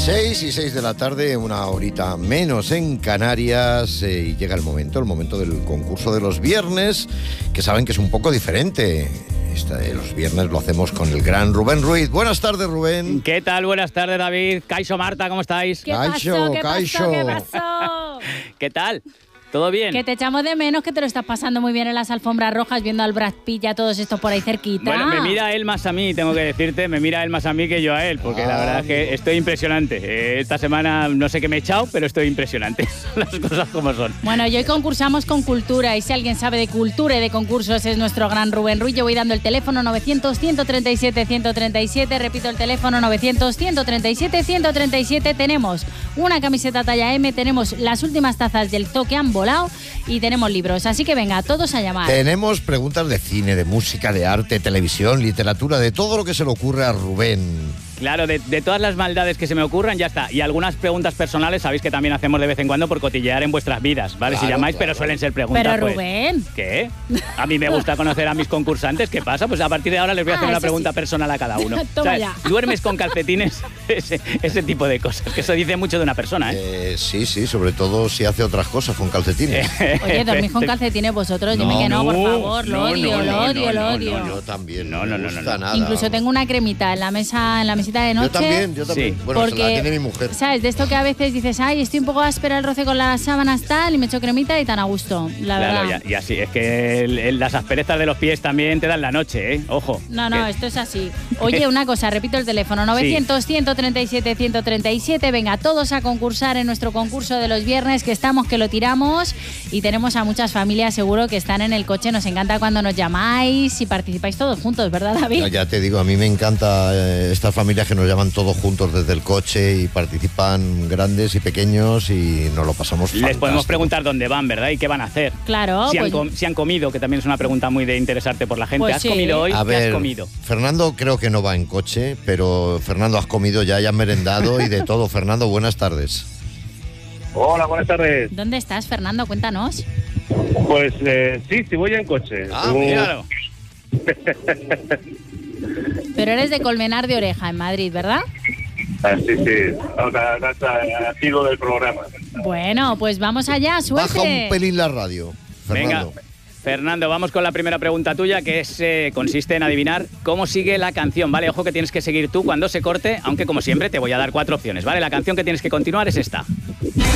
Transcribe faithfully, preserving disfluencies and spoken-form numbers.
seis y seis de la tarde, una horita menos en Canarias, eh, y llega el momento, el momento del concurso de los viernes, que saben que es un poco diferente. Esta de los viernes lo hacemos con el gran Rubén Ruiz. Buenas tardes, Rubén. ¿Qué tal? Buenas tardes, David. Caixo, Marta, ¿cómo estáis? ¿Qué Caixo, pasó? ¿Qué Caixo. pasó? ¿Qué pasó? ¿Qué tal? ¿Todo bien? Que te echamos de menos, que te lo estás pasando muy bien en las alfombras rojas, viendo al Brad Pitt y a todos estos por ahí cerquita. Bueno, me mira él más a mí, tengo que decirte, me mira él más a mí que yo a él, porque ah, la verdad es que estoy impresionante. Eh, esta semana no sé qué me he echado, pero estoy impresionante. Las cosas como son. Bueno, y hoy concursamos con cultura, y si alguien sabe de cultura y de concursos es nuestro gran Rubén Ruiz. Yo voy dando el teléfono novecientos, ciento treinta y siete, ciento treinta y siete, repito el teléfono novecientos, ciento treinta y siete, ciento treinta y siete. Tenemos una camiseta talla M, tenemos las últimas tazas del Zoo que han volado y tenemos libros, así que venga, todos a llamar. Tenemos preguntas de cine, de música, de arte, televisión, literatura, de todo lo que se le ocurre a Rubén. Claro, de, de todas las maldades que se me ocurran, ya está. Y algunas preguntas personales, sabéis que también hacemos de vez en cuando por cotillear en vuestras vidas, ¿vale? Claro, si llamáis, claro. Pero suelen ser preguntas. Pero pues, Rubén. ¿Qué? A mí me gusta conocer a mis concursantes. ¿Qué pasa? Pues a partir de ahora les voy a hacer Ah, una eso pregunta sí. personal a cada uno. Toma ¿Sabes? ya. ¿Duermes con calcetines? ese, ese tipo de cosas, que eso dice mucho de una persona, ¿eh? Eh, sí, sí, sobre todo si hace otras cosas con calcetines. Oye, ¿dormís con calcetines vosotros? Dime No, que no, por no, favor, lo no, odio, no, lo no, odio, no, lo no, odio. no, Yo también, No, no, no, no, me no, gusta no. nada. Incluso tengo una cremita en la mesa, en la mesita de noche. Yo también, yo también. Sí. Bueno, se la Porque, tiene mi mujer. ¿sabes? De esto que a veces dices, ay, estoy un poco áspera el roce con las sábanas tal, y me echo cremita y tan a gusto, la Claro, verdad. ya- y así, es que el- el- las asperezas de los pies también te dan la noche, ¿eh? Ojo. No, no, Que- esto es así. Oye, una cosa, repito el teléfono, novecientos, ciento treinta y siete, ciento treinta y siete. Venga, todos a concursar en nuestro concurso de los viernes, que estamos, que lo tiramos. Y tenemos a muchas familias seguro que están en el coche. Nos encanta cuando nos llamáis y participáis todos juntos, ¿verdad, David? Ya, ya te digo, a mí me encanta eh, estas familias que nos llaman todos juntos desde el coche y participan grandes y pequeños y nos lo pasamos Les fantástico. podemos preguntar dónde van, ¿verdad? Y qué van a hacer. Claro, Si han, pues- com- si han comido, que también es una pregunta muy de interesarte por la gente. Pues ¿Has sí. comido hoy? A ¿Qué ver, has comido? Fernando creo que no va en coche, pero Fernando, has comido ya, ya has merendado y de todo. Fernando, buenas tardes. Hola, buenas tardes. ¿Dónde estás, Fernando? Cuéntanos. Pues eh, sí, sí voy en coche. Ah, Uh, Míralo. Pero eres de Colmenar de Oreja, en Madrid, ¿verdad? ah, sí, sí. O sea, ha sido del programa. Bueno, pues vamos allá, suerte. Baja un pelín la radio, Fernando. Venga, Fernando, vamos con la primera pregunta tuya, que es, eh, consiste en adivinar cómo sigue la canción, ¿vale? Ojo que tienes que seguir tú cuando se corte, aunque como siempre te voy a dar cuatro opciones, ¿vale? La canción que tienes que continuar es esta.